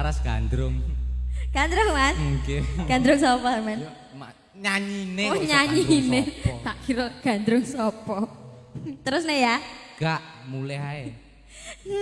Laras gandrung. Gandrung Mas? Nggih. Gandrung sapa men? Nyanyine. Oh nyanyine. Tak kira gandrung sapa. Terus nih ya. Gak mulai ae.